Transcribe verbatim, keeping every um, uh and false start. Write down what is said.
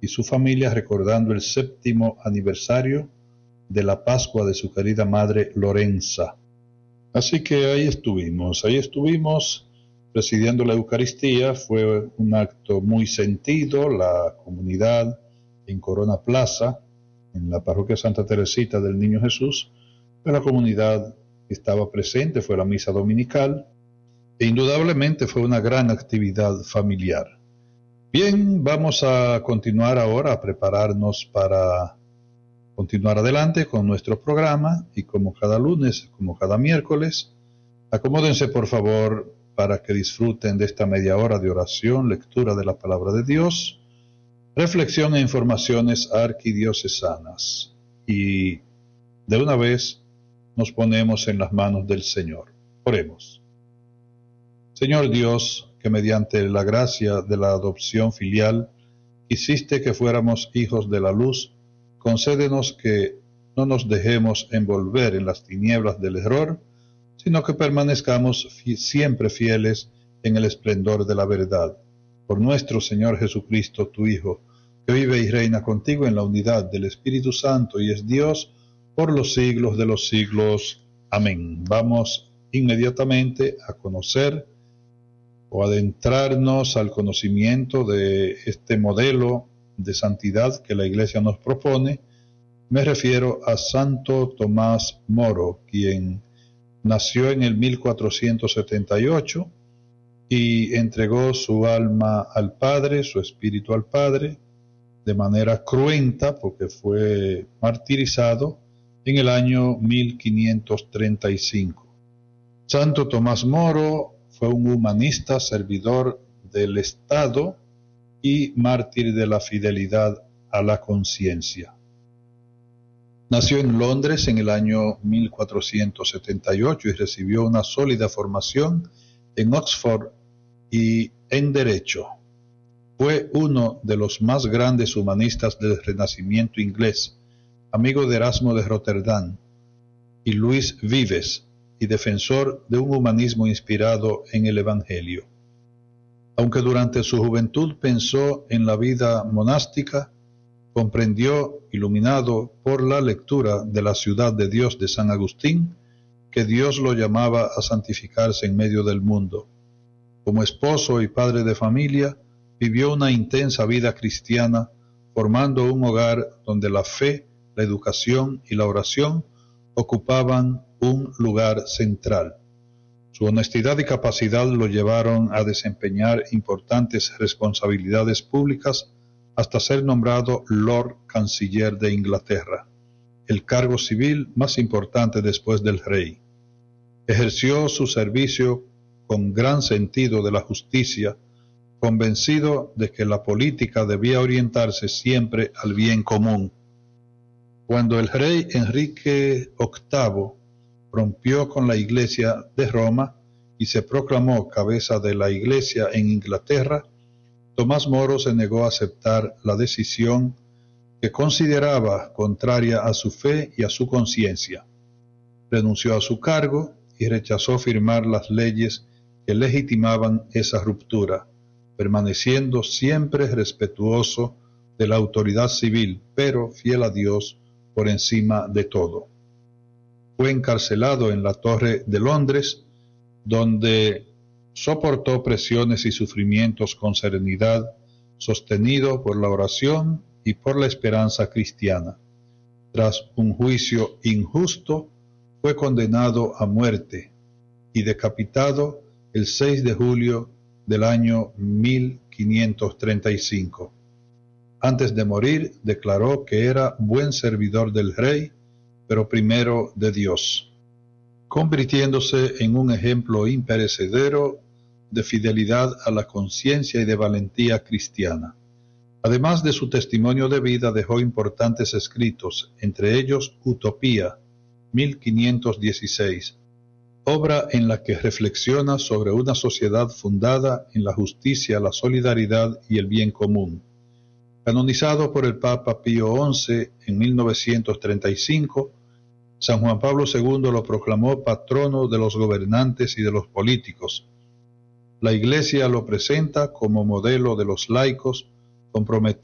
y su familia recordando el séptimo aniversario de la Pascua de su querida madre Lorenza. Así que ahí estuvimos, ahí estuvimos presidiendo la Eucaristía. Fue un acto muy sentido. La comunidad en Corona Plaza, en la parroquia Santa Teresita del Niño Jesús, la comunidad estaba presente, fue la misa dominical, e indudablemente fue una gran actividad familiar. Bien, vamos a continuar ahora, a prepararnos para continuar adelante con nuestro programa, y como cada lunes, como cada miércoles, acomódense por favor para que disfruten de esta media hora de oración, lectura de la palabra de Dios, reflexión e informaciones arquidiocesanas. Y de una vez nos ponemos en las manos del Señor. Oremos. Señor Dios, que mediante la gracia de la adopción filial hiciste que fuéramos hijos de la luz, concédenos que no nos dejemos envolver en las tinieblas del error, sino que permanezcamos fi- siempre fieles en el esplendor de la verdad. Por nuestro Señor Jesucristo, tu Hijo, que vive y reina contigo en la unidad del Espíritu Santo y es Dios por los siglos de los siglos. Amén. Vamos inmediatamente a conocer o adentrarnos al conocimiento de este modelo de santidad que la Iglesia nos propone. Me refiero a Santo Tomás Moro, quien nació en el mil cuatrocientos setenta y ocho y entregó su alma al Padre, su espíritu al Padre, de manera cruenta, porque fue martirizado en el año mil quinientos treinta y cinco. Santo Tomás Moro fue un humanista, servidor del Estado y mártir de la fidelidad a la conciencia. Nació en Londres en el año mil cuatrocientos setenta y ocho y recibió una sólida formación en Oxford y en Derecho. Fue uno de los más grandes humanistas del Renacimiento inglés, amigo de Erasmo de Rotterdam y Luis Vives, y defensor de un humanismo inspirado en el Evangelio. Aunque durante su juventud pensó en la vida monástica, comprendió, iluminado por la lectura de la Ciudad de Dios de San Agustín, que Dios lo llamaba a santificarse en medio del mundo. Como esposo y padre de familia, vivió una intensa vida cristiana, formando un hogar donde la fe, la educación y la oración ocupaban un lugar central. Su honestidad y capacidad lo llevaron a desempeñar importantes responsabilidades públicas hasta ser nombrado Lord Canciller de Inglaterra, el cargo civil más importante después del rey. Ejerció su servicio con gran sentido de la justicia, convencido de que la política debía orientarse siempre al bien común. Cuando el rey Enrique octavo rompió con la Iglesia de Roma y se proclamó cabeza de la Iglesia en Inglaterra, Tomás Moro se negó a aceptar la decisión que consideraba contraria a su fe y a su conciencia. Renunció a su cargo y rechazó firmar las leyes que legitimaban esa ruptura, permaneciendo siempre respetuoso de la autoridad civil, pero fiel a Dios por encima de todo. Fue encarcelado en la Torre de Londres, donde soportó presiones y sufrimientos con serenidad, sostenido por la oración y por la esperanza cristiana. Tras un juicio injusto, fue condenado a muerte y decapitado el seis de julio del año mil quinientos treinta y cinco. Antes de morir, declaró que era buen servidor del rey, pero primero de Dios, convirtiéndose en un ejemplo imperecedero de fidelidad a la conciencia y de valentía cristiana. Además de su testimonio de vida, dejó importantes escritos, entre ellos Utopía, mil quinientos dieciséis, obra en la que reflexiona sobre una sociedad fundada en la justicia, la solidaridad y el bien común. Canonizado por el Papa Pío once en mil novecientos treinta y cinco, San Juan Pablo segundo lo proclamó patrono de los gobernantes y de los políticos. La Iglesia lo presenta como modelo de los laicos comprometidos